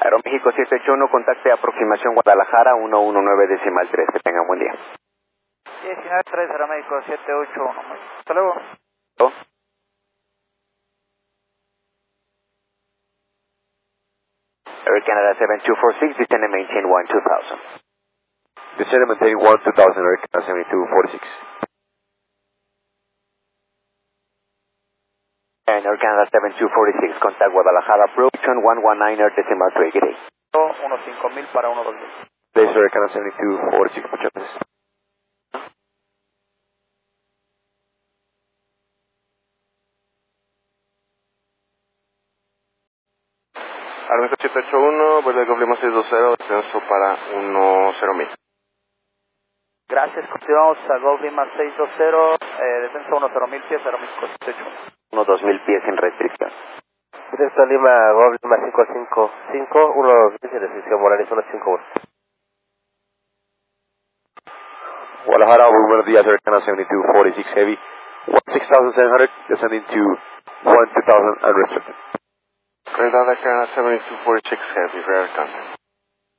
Aeroméxico 781, contacte aproximación Guadalajara 119.3. Que tengan buen día. 19-3, Aeroméxico 781. Hasta luego. ¿Oh? Air Canada 7246, descend and maintain 2000. Descend and maintain 2000, Air Canada 7246. And Air Canada 7246, contact Guadalajara approach on 119.3. Good day. 15000 para 12000. This is Air Canada 7246, muchas gracias. Aeroméxico 781, vuelo de Goblima 620, descenso para 10.000. Gracias, continuamos a Gulf Lima 620, descenso 10.000 pies, Aeroméxico 781. 2000 pies sin restricción. Directo a Lima, Gulf Lima 555, 120, decisión Morales 151. Guadalajara, buenos días, Air Canada 7246 Heavy, 16,700, descending to 12,000 unrestricted. Canada 7246 Heavy, rare contact.